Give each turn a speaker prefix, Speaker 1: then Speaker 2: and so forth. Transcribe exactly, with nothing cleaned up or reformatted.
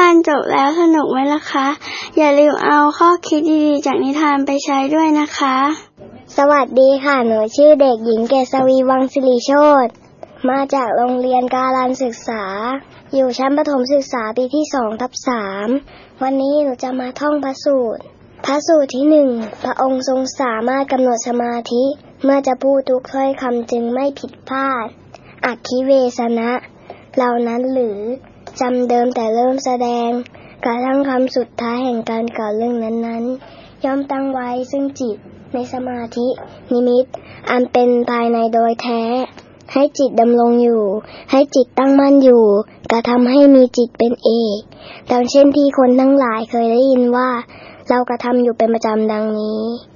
Speaker 1: านจบแล้วสนุกไหมล่ะคะอย่าลืมเอาข้อคิดดีๆจากนิทานไปใช้ด้วยนะคะ
Speaker 2: สวัสดีค่ะหนูชื่อเด็กหญิงเกษวีวังศิริโชติมาจากโรงเรียนกาลันศึกษาอยู่ชั้นประถมศึกษาปีที่ สองทับสาม วันนี้หนูจะมาท่องพระสูตรพระสูตรที่หนึ่งพระองค์ทรงสามารถกำหนดสมาธิเมื่อจะพูดทุกถ้อยคำจึงไม่ผิดพลาดอัคคิเวสนะเหล่านั้นหรือจำเดิมแต่เริ่มแสดงกระทั่งคำสุดท้ายแห่งการกล่าวเรื่องนั้นๆย่อมตั้งไว้ซึ่งจิตในสมาธินิมิตอันเป็นภายในโดยแท้ให้จิตดำรงอยู่ให้จิตตั้งมั่นอยู่กระทำให้มีจิตเป็นเอกดังเช่นที่คนทั้งหลายเคยได้ยินว่าเรากระทำอยู่เป็นประจำดังนี้